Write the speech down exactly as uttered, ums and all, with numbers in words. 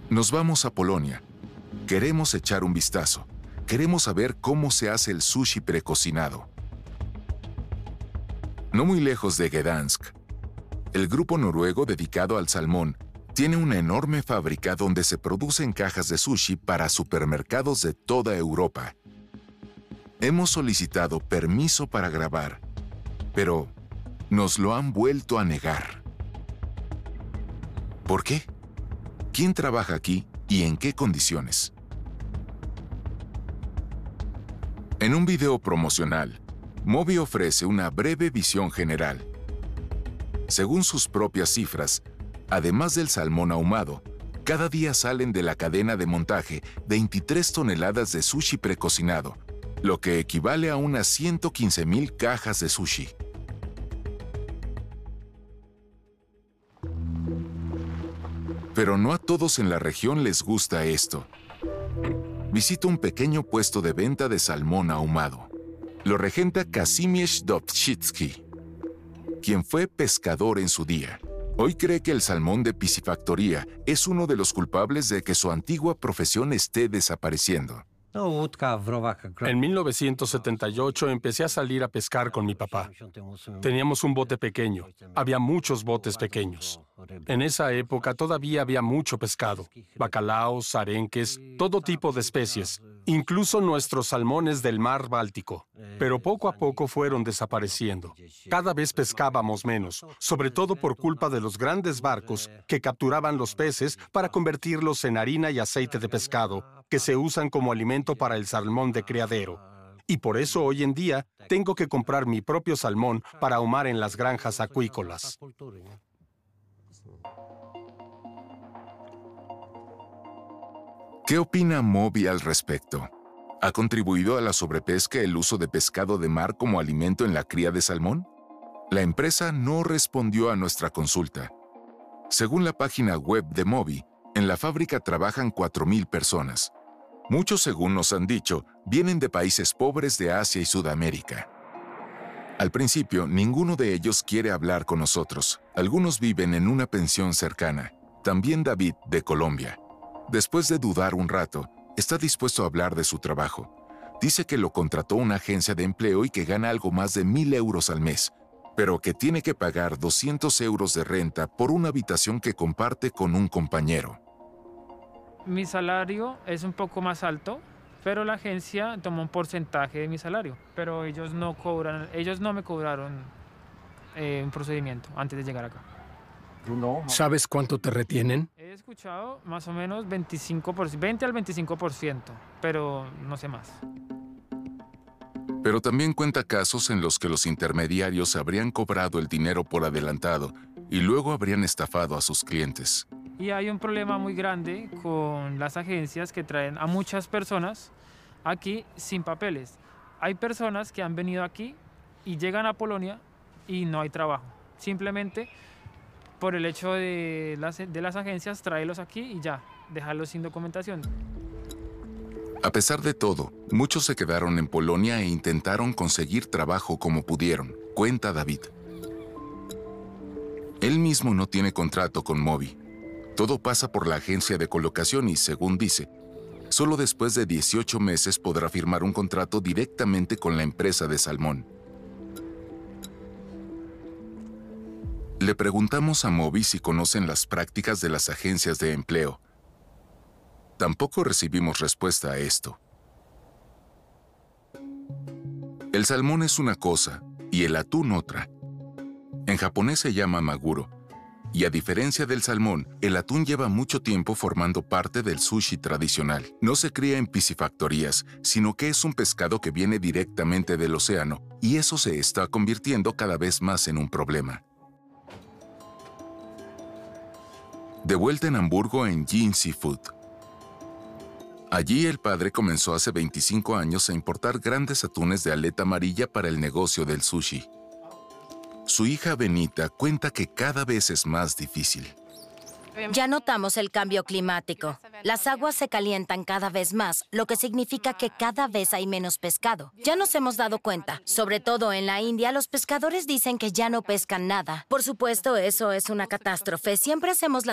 Nos vamos a Polonia. Queremos echar un vistazo. Queremos saber cómo se hace el sushi precocinado. No muy lejos de Gdansk, el grupo noruego dedicado al salmón tiene una enorme fábrica donde se producen cajas de sushi para supermercados de toda Europa. Hemos solicitado permiso para grabar, pero nos lo han vuelto a negar. ¿Por qué? ¿Quién trabaja aquí y en qué condiciones? En un video promocional, Moby ofrece una breve visión general. Según sus propias cifras, además del salmón ahumado, cada día salen de la cadena de montaje veintitrés toneladas de sushi precocinado, lo que equivale a unas ciento quince mil cajas de sushi. Pero no a todos en la región les gusta esto. Visita un pequeño puesto de venta de salmón ahumado. Lo regenta Kazimierz Dobczycki, quien fue pescador en su día. Hoy cree que el salmón de piscifactoría es uno de los culpables de que su antigua profesión esté desapareciendo. En mil novecientos setenta y ocho empecé a salir a pescar con mi papá. Teníamos un bote pequeño. Había muchos botes pequeños. En esa época todavía había mucho pescado. Bacalaos, arenques, todo tipo de especies. Incluso nuestros salmones del mar Báltico. Pero poco a poco fueron desapareciendo. Cada vez pescábamos menos, sobre todo por culpa de los grandes barcos que capturaban los peces para convertirlos en harina y aceite de pescado, que se usan como alimento para el salmón de criadero. Y por eso hoy en día tengo que comprar mi propio salmón para ahumar en las granjas acuícolas. ¿Qué opina Moby al respecto? ¿Ha contribuido a la sobrepesca el uso de pescado de mar como alimento en la cría de salmón? La empresa no respondió a nuestra consulta. Según la página web de Moby, en la fábrica trabajan cuatro mil personas. Muchos, según nos han dicho, vienen de países pobres de Asia y Sudamérica. Al principio, ninguno de ellos quiere hablar con nosotros. Algunos viven en una pensión cercana. También David, de Colombia. Después de dudar un rato, está dispuesto a hablar de su trabajo. Dice que lo contrató una agencia de empleo y que gana algo más de mil euros al mes, pero que tiene que pagar doscientos euros de renta por una habitación que comparte con un compañero. Mi salario es un poco más alto, pero la agencia toma un porcentaje de mi salario. Pero ellos no cobran, ellos no me cobraron eh, un procedimiento antes de llegar acá. ¿Sabes cuánto te retienen? He escuchado más o menos veinticinco por ciento, veinte al veinticinco por ciento, pero no sé más. Pero también cuenta casos en los que los intermediarios habrían cobrado el dinero por adelantado y luego habrían estafado a sus clientes. Y hay un problema muy grande con las agencias que traen a muchas personas aquí sin papeles. Hay personas que han venido aquí y llegan a Polonia y no hay trabajo. Simplemente por el hecho de las, de las agencias, tráelos aquí y ya, dejarlos sin documentación. A pesar de todo, muchos se quedaron en Polonia e intentaron conseguir trabajo como pudieron, cuenta David. Él mismo no tiene contrato con Moby. Todo pasa por la agencia de colocación y, según dice, solo después de dieciocho meses podrá firmar un contrato directamente con la empresa de salmón. Le preguntamos a Moby si conocen las prácticas de las agencias de empleo. Tampoco recibimos respuesta a esto. El salmón es una cosa y el atún otra. En japonés se llama maguro. Y a diferencia del salmón, el atún lleva mucho tiempo formando parte del sushi tradicional. No se cría en piscifactorías, sino que es un pescado que viene directamente del océano, y eso se está convirtiendo cada vez más en un problema. De vuelta en Hamburgo en Jin Seafood. Allí el padre comenzó hace veinticinco años a importar grandes atunes de aleta amarilla para el negocio del sushi. Su hija Benita cuenta que cada vez es más difícil. Ya notamos el cambio climático. Las aguas se calientan cada vez más, lo que significa que cada vez hay menos pescado. Ya nos hemos dado cuenta. Sobre todo en la India, los pescadores dicen que ya no pescan nada. Por supuesto, eso es una catástrofe. Siempre hacemos la